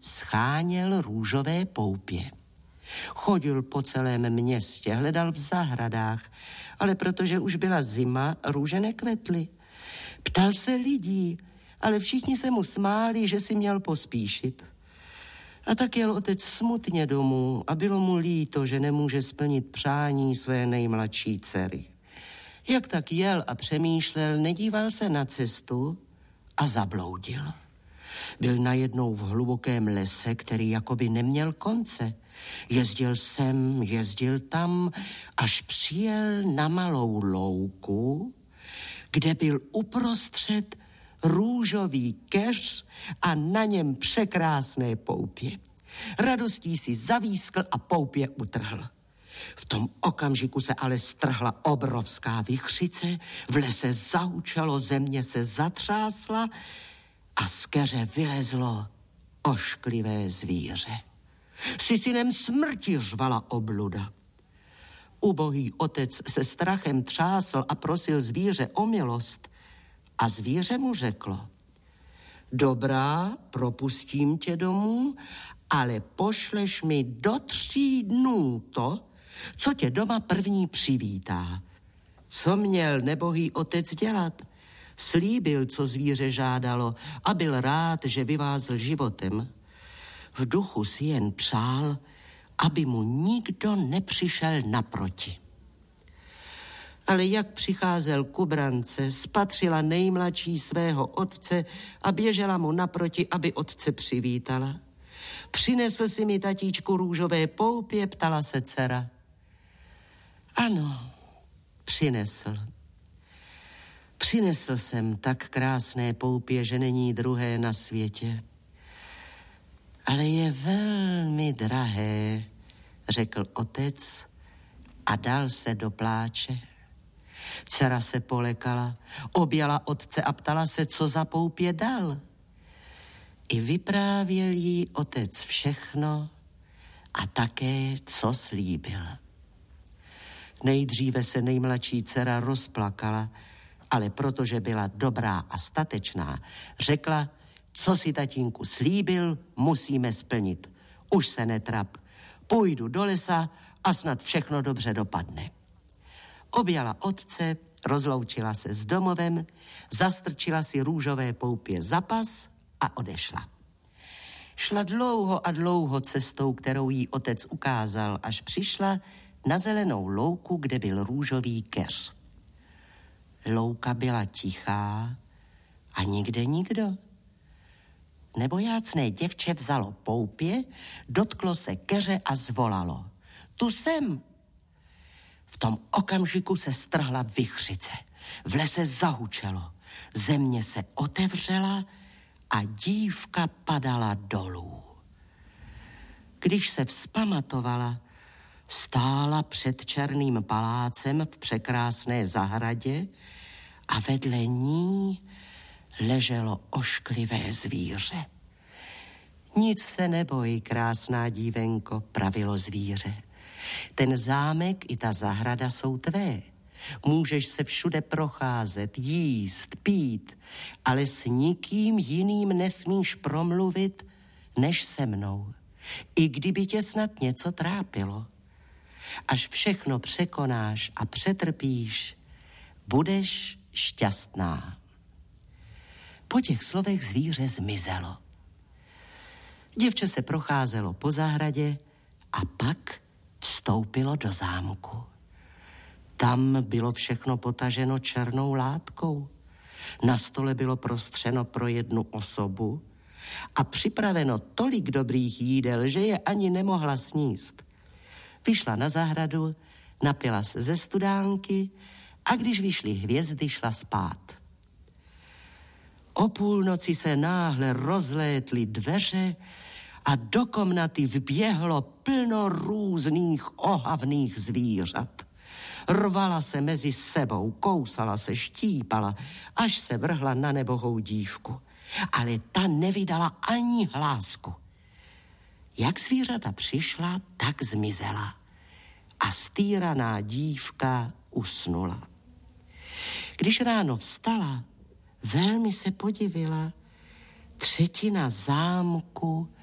scháněl růžové poupě. Chodil po celém městě, hledal v zahradách, ale protože už byla zima, růže nekvetly. Ptal se lidí, ale všichni se mu smáli, že si měl pospíšit. A tak jel otec smutně domů a bylo mu líto, že nemůže splnit přání své nejmladší dcery. Jak tak jel a přemýšlel, nedíval se na cestu a zabloudil. Byl najednou v hlubokém lese, který jakoby neměl konce. Jezdil sem, jezdil tam, až přijel na malou louku, kde byl uprostřed růžový keř a na něm překrásné poupě. Radostí si zavískl a poupě utrhl. V tom okamžiku se ale strhla obrovská vichřice, v lese zahučelo, země se zatřásla a z keře vylezlo ošklivé zvíře. Si synem smrti, řvala obluda. Ubohý otec se strachem třásl a prosil zvíře o milost a zvíře mu řeklo: dobrá, propustím tě domů, ale pošleš mi do 3 dnů to, co tě doma první přivítá. Co měl nebohý otec dělat? Slíbil, co zvíře žádalo, a byl rád, že vyvázl životem. V duchu si jen přál, aby mu nikdo nepřišel naproti. Ale jak přicházel ku brance, spatřila nejmladší svého otce a běžela mu naproti, aby otce přivítala. Přinesl si mi, tatíčku, růžové poupě, ptala se dcera. Ano, přinesl. Přinesl jsem tak krásné poupě, že není druhé na světě. Ale je velmi drahé, řekl otec a dal se do pláče. Dcera se polekala, objala otce a ptala se, co za poupě dal. I vyprávěl jí otec všechno a také, co slíbil. Nejdříve se nejmladší dcera rozplakala, ale protože byla dobrá a statečná, řekla: co si tatínku slíbil, musíme splnit. Už se netrap, půjdu do lesa a snad všechno dobře dopadne. Objala otce, rozloučila se s domovem, zastrčila si růžové poupě za pas a odešla. Šla dlouho a dlouho cestou, kterou jí otec ukázal, až přišla na zelenou louku, kde byl růžový keř. Louka byla tichá a nikde nikdo. Nebojácné děvče vzalo poupě, dotklo se keře a zvolalo: tu jsem. V tom okamžiku se strhla vichřice. V lese zahučelo, země se otevřela a dívka padala dolů. Když se vzpamatovala, stála před černým palácem v překrásné zahradě a vedle ní leželo ošklivé zvíře. Nic se neboj, krásná dívenko, pravilo zvíře. Ten zámek i ta zahrada jsou tvé. Můžeš se všude procházet, jíst, pít, ale s nikým jiným nesmíš promluvit, než se mnou. I kdyby tě snad něco trápilo. Až všechno překonáš a přetrpíš, budeš šťastná. Po těch slovech zvíře zmizelo. Děvče se procházelo po zahradě a pak vstoupilo do zámku. Tam bylo všechno potaženo černou látkou. Na stole bylo prostřeno pro 1 osobu a připraveno tolik dobrých jídel, že je ani nemohla sníst. Vyšla na zahradu, napila se ze studánky a když vyšly hvězdy, šla spát. O půlnoci se náhle rozlétly dveře a do komnaty vběhlo plno různých ohavných zvířat. Rvala se mezi sebou, kousala se, štípala, až se vrhla na nebohou dívku. Ale ta nevydala ani hlásku. Jak zvířata přišla, tak zmizela. A stýraná dívka usnula. Když ráno vstala, velmi se podivila. 1/3 zámku